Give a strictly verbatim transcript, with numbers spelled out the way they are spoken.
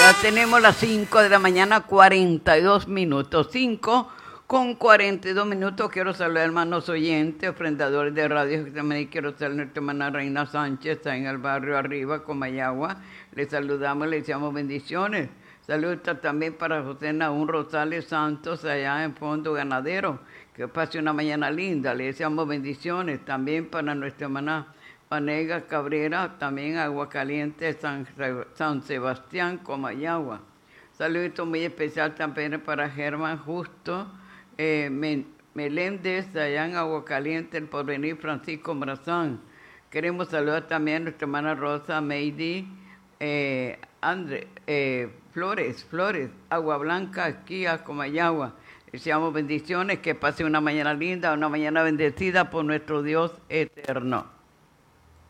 Ya tenemos las cinco de la mañana, cuarenta y dos minutos. cinco con cuarenta y dos minutos. Quiero saludar a hermanos oyentes, ofrendadores de radio. También quiero saludar a nuestra hermana Reina Sánchez, está en el barrio arriba, Comayagua. Le saludamos, le deseamos bendiciones. Saludos también para José Naún Rosales Santos, allá en Fondo Ganadero. Que pase una mañana linda. Le deseamos bendiciones. También para nuestra hermana Vanega Cabrera, también Agua Caliente, San, San Sebastián, Comayagua. Saludito muy especial también para Germán Justo eh, Meléndez, allá en Agua Caliente, el Porvenir Francisco Brazán. Queremos saludar también a nuestra hermana Rosa Meidi eh, Andre, eh, Flores, Flores, Agua Blanca, aquí a Comayagua. Deseamos bendiciones, que pase una mañana linda, una mañana bendecida por nuestro Dios eterno.